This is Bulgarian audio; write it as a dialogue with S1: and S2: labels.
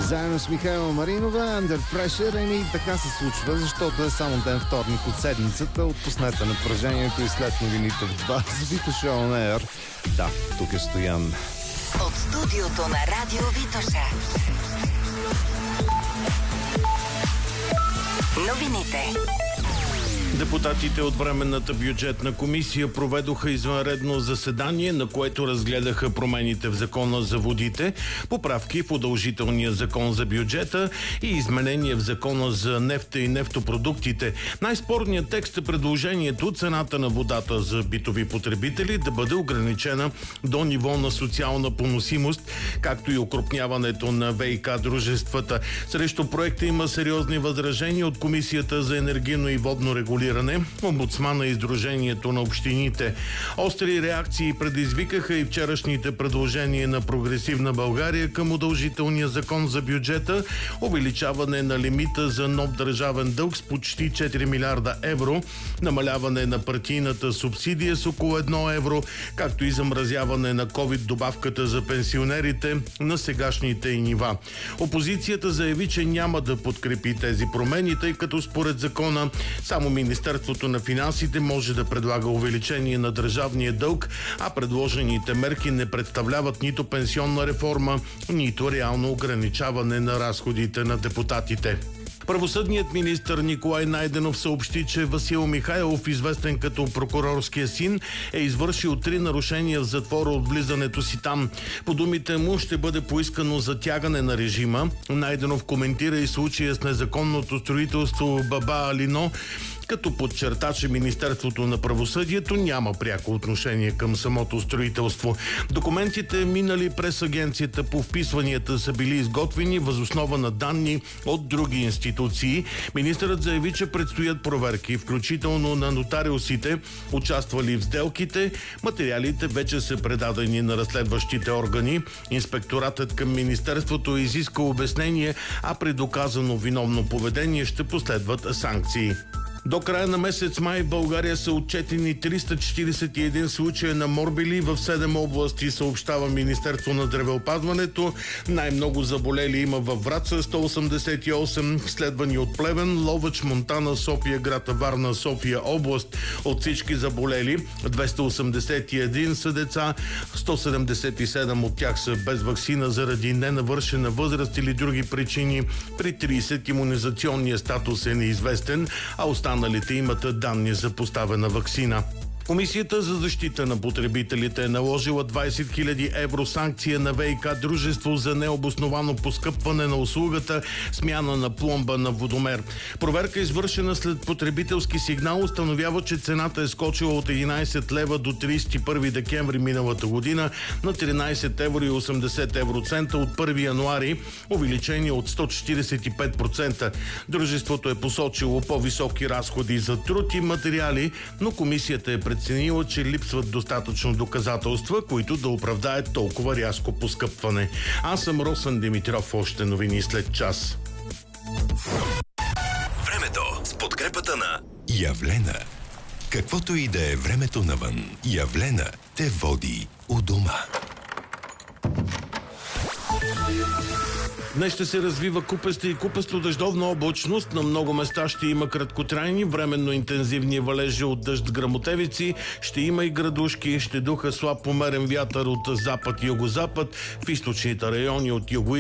S1: Заедно с Михайла Маринова, Under Pressure, и така се случва, защото е само ден вторник от седмицата. Отпуснете напрежението и след новините в 2 с Витоша On Air. Да, тук е Стоян.
S2: От студиото на Радио Витоша. Новините.
S3: Депутатите от Временната бюджетна комисия проведоха извънредно заседание, на което разгледаха промените в Закона за водите, поправки в удължителния закон за бюджета и изменения в Закона за нефта и нефтопродуктите. Най-спорният текст е предложението цената на водата за битови потребители да бъде ограничена до ниво на социална поносимост, както и окрупняването на ВиК дружествата. Срещу проекта има сериозни възражения от Комисията за енергийно и водно регулиране, омбудсмана и Сдружението на общините. Остри реакции предизвикаха и вчерашните предложения на Прогресивна България към удължителния закон за бюджета, увеличаване на лимита за нов държавен дълг с почти 4 милиарда евро, намаляване на партийната субсидия с около 1 евро, както и замразяване на ковид-добавката за пенсионерите на сегашните и нива. Опозицията заяви, че няма да подкрепи тези промени, тъй като според закона само Министерството на финансите може да предлага увеличение на държавния дълг, а предложените мерки не представляват нито пенсионна реформа, нито реално ограничаване на разходите на депутатите. Правосъдният министър Николай Найденов съобщи, че Васил Михайлов, известен като прокурорския син, е извършил 3 нарушения в затвора от влизането си там. По думите му ще бъде поискано затягане на режима. Найденов коментира и случая с незаконното строителство Баба Алино, като подчерта, че Министерството на правосъдието няма пряко отношение към самото строителство. Документите, минали през агенцията по вписванията, са били изготвени въз основа на данни от други институции. Министърът заяви, че предстоят проверки, включително на нотариусите, участвали в сделките. Материалите вече са предадени на разследващите органи. Инспекторатът към Министерството изиска обяснение, а при доказано виновно поведение ще последват санкции. До края на месец май в България са отчетени 341 случая на морбили в 7 области, съобщава Министерство на здравеопазването. Най-много заболели има във Враца 188, следвани от Плевен, Ловеч, Монтана, София град, Варна, София област. От всички заболели 281 са деца, 177 от тях са без ваксина заради ненавършена възраст или други причини. При 30 имунизационния статус е неизвестен, а останалите имат данни за поставена ваксина. Комисията за защита на потребителите е наложила 20 000 евро санкция на ВиК дружество за необосновано поскъпване на услугата смяна на пломба на водомер. Проверка, извършена след потребителски сигнал, установява, че цената е скочила от 11 лева до 31 декември миналата година на 13 евро и 80 евроцента от 1 януари, увеличение от 145%. Дружеството е посочило по-високи разходи за труд и материали, но комисията е преценила, че липсват достатъчно доказателства, които да оправдаят толкова рязко поскъпване. Аз съм Росен Димитров, още новини след час.
S4: Времето с подкрепата на Явлена. Каквото и да е времето навън, Явлена те води у дома.
S3: Днес ще се развива купеста и купесто-дъждовна облачност. На много места ще има краткотрайни, временно интензивни валежи от дъжд, гръмотевици. Ще има и градушки, ще духа слаб умерен вятър от запад и югозапад. В източните райони от юго